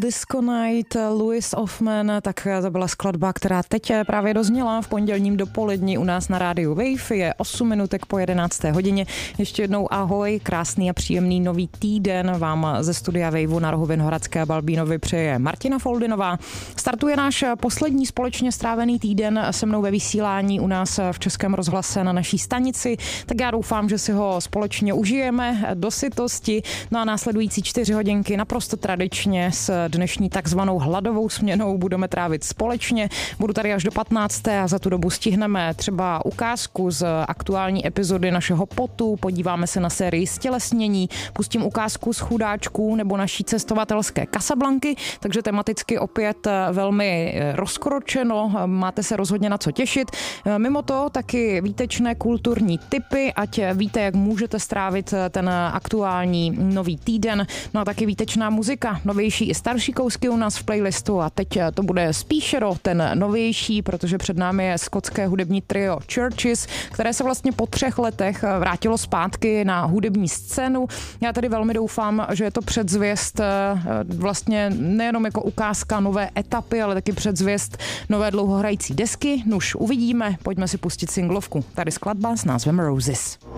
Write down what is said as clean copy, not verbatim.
Disco Night, Louis Hoffman, tak to byla skladba, která teď právě dozněla v pondělním dopoledni u nás na rádiu Wave. Je 8 minutek po 11. hodině. Ještě jednou ahoj, krásný a příjemný nový týden vám ze studia Waveu na rohu Vinohradské a Balbínovy přeje Martina Foldinová. Startuje náš poslední společně strávený týden se mnou ve vysílání u nás v Českém rozhlase na naší stanici, tak já doufám, že si ho společně užijeme do sytosti. No a následující 4 hodinky naprosto tradičně s dnešní takzvanou hladovou směnou budeme trávit společně. Budu tady až do 15. a za tu dobu stihneme třeba ukázku z aktuální epizody našeho potu, podíváme se na sérii Stělesnění, pustím ukázku z Chudáčků nebo naší cestovatelské Casablanky, takže tematicky opět velmi rozkročeno, máte se rozhodně na co těšit. Mimo to taky výtečné kulturní tipy, ať víte, jak můžete strávit ten aktuální nový týden. No a taky výtečná muzika, novější i starší kousky u nás v playlistu a teď to bude spíše ten novější, protože před námi je skotské hudební trio Churches, které se vlastně po 3 letech vrátilo zpátky na hudební scénu. Já tady velmi doufám, že je to předzvěst vlastně nejenom jako ukázka nové etapy, ale taky předzvěst nové dlouhohrající desky. Nuž uvidíme, pojďme si pustit singlovku. Tady skladba s názvem Roses.